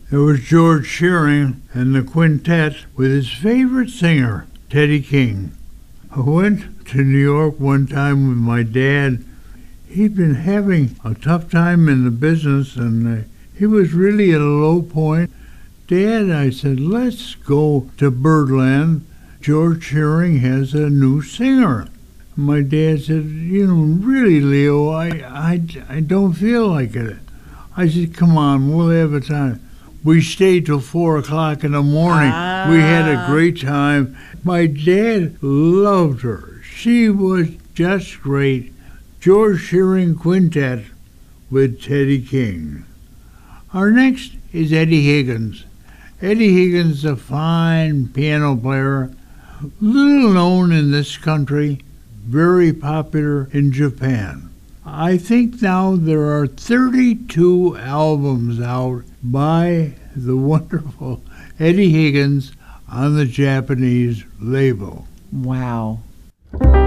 There was George Shearing and the quintet with his favorite singer, Teddy King. I went to New York one time with my dad. He'd been having a tough time in the business, and he was really at a low point. Dad, I said, let's go to Birdland. George Shearing has a new singer. My dad said, really, Leo, I don't feel like it. I said, come on, we'll have a time. We stayed till 4 o'clock in the morning. We had a great time. My dad loved her. She was just great. George Shearing Quintet with Teddy King. Our next is Eddie Higgins. Eddie Higgins is a fine piano player, little known in this country, very popular in Japan. I think now there are 32 albums out by the wonderful Eddie Higgins on the Japanese label. Wow.